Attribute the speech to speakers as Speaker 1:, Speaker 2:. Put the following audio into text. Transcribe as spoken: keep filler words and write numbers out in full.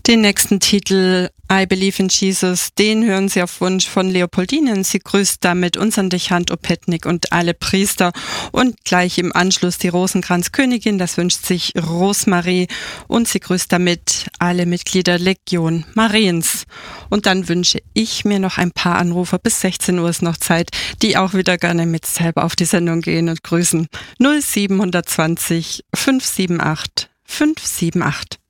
Speaker 1: Den nächsten Titel, I Believe in Jesus, den hören Sie auf Wunsch von Leopoldine. Sie grüßt damit unseren Dechant Opetnik und alle Priester. Und gleich im Anschluss die Rosenkranzkönigin, das wünscht sich Rosmarie. Und sie grüßt damit alle Mitglieder Legion Mariens. Und dann wünsche ich mir noch ein paar Anrufer, bis sechzehn Uhr ist noch Zeit, die auch wieder gerne mit selber auf die Sendung gehen und grüßen. null sieben zwei null fünf sieben acht fünf sieben acht.